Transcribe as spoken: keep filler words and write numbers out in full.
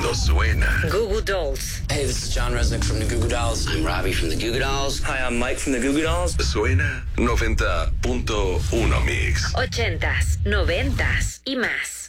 cuando suena. Goo Goo Dolls. Hey, this is John Resnick from the Goo Goo Dolls. I'm Robbie from the Goo Goo Dolls. Hi, I'm Mike from the Goo Goo Dolls. Suena noventa punto uno Mix. Ochentas, noventas y más.